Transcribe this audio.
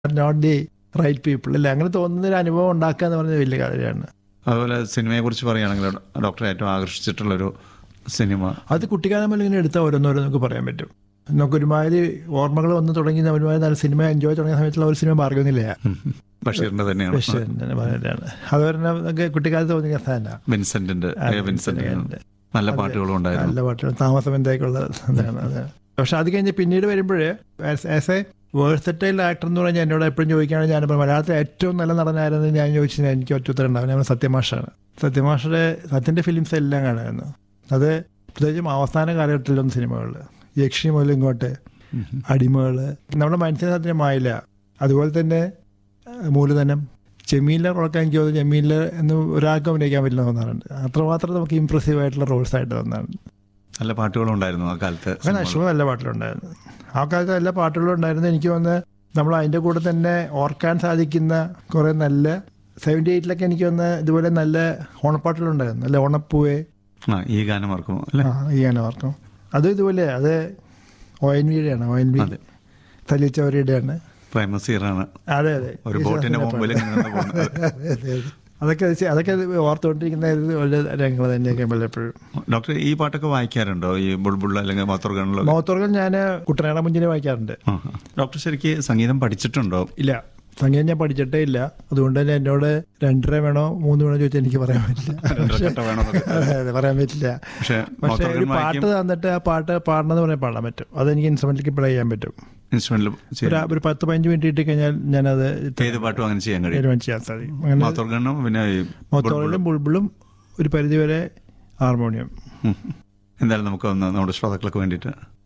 Not the right people അല്ലേ, അങ്ങനെ തോന്നുന്ന ഒരു അനുഭവം ഉണ്ടാക്കുക എന്ന് പറഞ്ഞത് വലിയ കാര്യമാണ്. അതുപോലെ സിനിമയെ കുറിച്ച് പറയുകയാണെങ്കിൽ ഡോക്ടറെ ഏറ്റവും ആകർഷിച്ചിട്ടുള്ളൊരു സിനിമ അത് കുട്ടിക്കാലം മുതൽ ഇങ്ങനെ എടുത്താൽ ഓരോന്നോരോ നമുക്ക് പറയാൻ പറ്റും. നമുക്ക് ഒരുമാതിരി ഓർമ്മകൾ വന്ന് തുടങ്ങി ഒരുമാതിരി നല്ല സിനിമ എൻജോയ് തുടങ്ങിയ സമയത്തുള്ള ഒരു സിനിമ ഭാർഗവനില്ല, ബഷീറിന്റെ തന്നെയാണ്. അതുപോലെ നമുക്ക് കുട്ടിക്കാലത്ത് തോന്നിയ കഥ വിൻസെന്റിന്റെ നല്ല പാട്ടുകളും ഉണ്ടായിരുന്നു. നല്ല പാട്ടുകൾ താമസം എന്തായിട്ടുള്ള അതാണ്. പക്ഷെ അത് കഴിഞ്ഞ് പിന്നീട് വരുമ്പോഴേ ആസ് എ വേഴ്സറ്റൈൽ ആക്ടർ എന്ന് പറഞ്ഞാൽ എന്നോട് എപ്പോഴും ചോദിക്കുകയാണെങ്കിൽ ഞാൻ മലയാളത്തിലെ ഏറ്റവും നല്ല നടനായിരുന്നു ഞാൻ ചോദിച്ചാൽ എനിക്ക് ഒറ്റ ഉത്തരം ഉണ്ടാവും. ഞാൻ സത്യമാഷാണ്. സത്യൻ്റെ ഫിലിംസ് എല്ലാം കാണുമായിരുന്നു. അത് പ്രത്യേകിച്ചും അവസാന കാലഘട്ടത്തിലൊന്നും സിനിമകളിൽ യക്ഷി മുതൽ ഇങ്ങോട്ട് അടിമകൾ നമ്മുടെ മനസ്സിനകത്തിന് മായില്ല. അതുപോലെ തന്നെ മൂലധനം, ജമീലിൻ്റെ റോളൊക്കെ എനിക്ക് തോന്നുന്നു ജമീലിൽ എന്ന് ഒരാൾക്കും അഭിനയിക്കാൻ പറ്റില്ല തോന്നാറുണ്ട്. അത്രമാത്രം നമുക്ക് ഇമ്പ്രസീവ് ആയിട്ടുള്ള റോൾസ് ആയിട്ട് തോന്നാറുണ്ട്. നല്ല പാട്ടുകളും ഉണ്ടായിരുന്നു ആ കാലത്ത്. അങ്ങനെ അശ്വം നല്ല പാട്ടുകളുണ്ടായിരുന്നു ആ കാലത്ത്. നല്ല പാട്ടുകളും ഉണ്ടായിരുന്നു. എനിക്ക് തോന്നുന്നത് നമ്മൾ അതിൻ്റെ കൂടെ തന്നെ ഓർക്കാൻ സാധിക്കുന്ന കുറേ നല്ല 78 എനിക്ക് തോന്നുന്നത് ഇതുപോലെ നല്ല ഓണപ്പാട്ടുകളുണ്ടായിരുന്നു. നല്ല ഓണപ്പൂവേ ഈ ഗാനം ഓർക്കും. ഈ ഗാനം ഓർക്കും. അതും ഇതുപോലെ അത് ONVയുടെയാണ്, ONV തലിച്ചവരുടെയാണ്. അതെ അതെ. ഒരു ബോട്ടിന്റെ മുമ്പിൽ അതൊക്കെ ഓർത്തുകൊണ്ടിരിക്കുന്ന വലിയ രംഗങ്ങൾ തന്നെയൊക്കെ പലപ്പോഴും. ഡോക്ടർ ഈ പാട്ടൊക്കെ വായിക്കാറുണ്ടോ? ഈ ബുൾബുൾ അല്ലെങ്കിൽ മൗത്തോർഗൻ ഞാൻ കുട്ടനാടൻ മുഞ്ചിനെ വായിക്കാറുണ്ട്. ഡോക്ടർ ശരിക്ക് സംഗീതം പഠിച്ചിട്ടുണ്ടോ? ഇല്ല, സംഗീതം ഞാൻ പഠിച്ചിട്ടേ ഇല്ല. അതുകൊണ്ട് തന്നെ എന്നോട് 2.5 വേണോ 3 വേണോ ചോദിച്ചാൽ എനിക്ക് പറയാൻ പറ്റില്ല. പറയാൻ പറ്റില്ല. പക്ഷെ ഒരു പാട്ട് തന്നിട്ട് ആ പാട്ട് പാടണമെന്ന് പറഞ്ഞാൽ പാടാൻ പറ്റും. അതെനിക്ക് ഇൻസ്ട്രുമെന്റിലേക്ക് പ്ലേ ചെയ്യാൻ പറ്റും. ഒരു 10-15 മിനിറ്റ് ഇട്ട് കഴിഞ്ഞാൽ ഞാനത് ഏത് പാട്ടും അങ്ങനെ ചെയ്യാൻ സാധിക്കും. മൗത്തോർഗനും ബുൾബുളും ഒരു പരിധിവരെ ഹാർമോണിയം. എന്തായാലും നമുക്ക് നമ്മുടെ ശ്രോതാക്കൾക്ക് വേണ്ടിയിട്ട്